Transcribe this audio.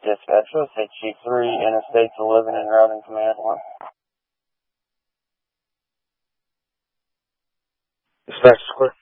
Dispatch, OSHG3, Interstate 11 and routing command 1. Dispatch square.